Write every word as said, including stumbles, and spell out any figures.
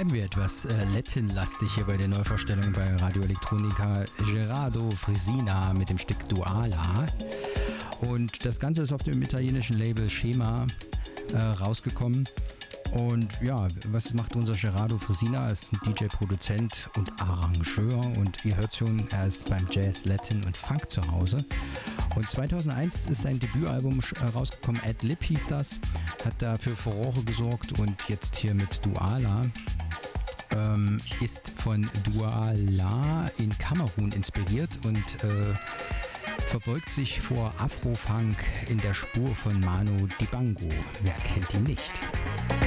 bleiben wir etwas äh, Latin-lastig hier bei der Neuvorstellung bei Radio Electronica. Gerardo Frisina mit dem Stück Duala. Und das Ganze ist auf dem italienischen Label Schema äh, rausgekommen. Und ja, was macht unser Gerardo Frisina? Er ist ein D J-Produzent und Arrangeur. Und ihr hört schon, er ist beim Jazz, Latin und Funk zu Hause. Und zweitausendeins ist sein Debütalbum rausgekommen, Ad Lib hieß das, hat da für Furore gesorgt und jetzt hier mit Duala, ähm, ist von Duala in Kamerun inspiriert und äh, verbeugt sich vor Afrofunk in der Spur von Manu Dibango. Wer kennt ihn nicht?